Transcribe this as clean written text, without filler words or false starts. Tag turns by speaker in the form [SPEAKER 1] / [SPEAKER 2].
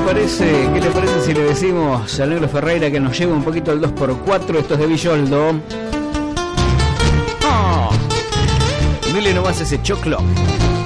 [SPEAKER 1] parece? ¿Qué le parece si le decimos al negro Ferreira que nos lleve un poquito el 2x4? Esto es de Villoldo. ¡Oh! Dile nomás ese choclo.